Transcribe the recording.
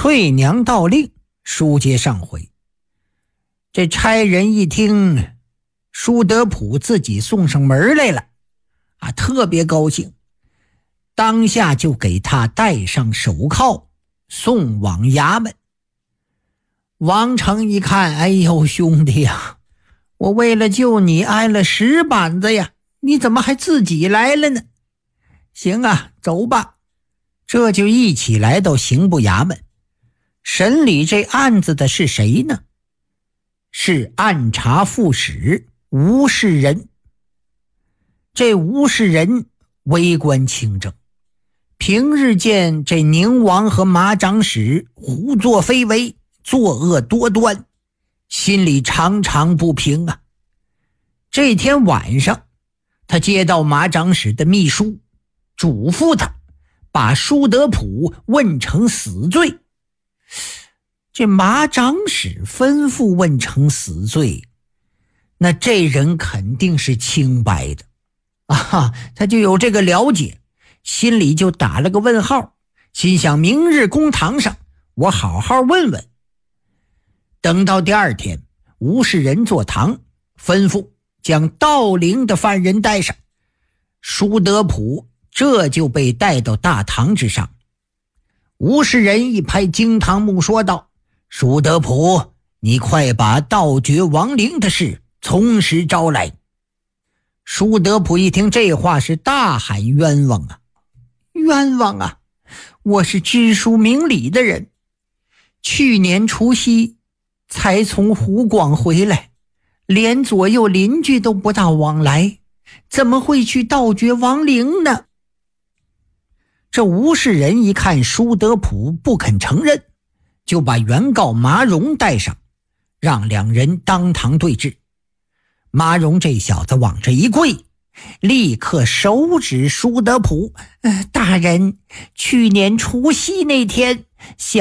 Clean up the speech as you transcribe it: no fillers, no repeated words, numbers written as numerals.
翠娘到令，书接上回。这差人一听舒德普自己送上门来了特别高兴，当下就给他戴上手铐，送往衙门。王成一看，哎呦兄弟呀，我为了救你挨了10板子呀，你怎么还自己来了呢？行啊，走吧。这就一起来到刑部衙门。审理这案子的是谁呢？是按察副使吴世仁。这吴世仁为官清正，平日见这宁王和马长史胡作非为，作恶多端，心里常常不平啊。这天晚上，他接到马长史的密书，嘱咐他把舒德普问成死罪。这马长史吩咐问成死罪，那这人肯定是清白的他就有这个了解，心里就打了个问号，心想明日公堂上我好好问问。等到第二天，吴世仁坐堂，吩咐将盗陵的犯人带上，舒德普这就被带到大堂之上。吴世仁一拍惊堂木说道：舒德普，你快把盗掘亡灵的事从实招来。舒德普一听这话，是大喊冤枉啊！冤枉啊！我是知书明理的人，去年除夕才从湖广回来，连左右邻居都不大往来，怎么会去盗掘亡灵呢？这吴世仁一看舒德普不肯承认，就把原告马荣带上，让两人当堂对质。马荣这小子往这一跪，立刻手指舒德普：大人，去年除夕那天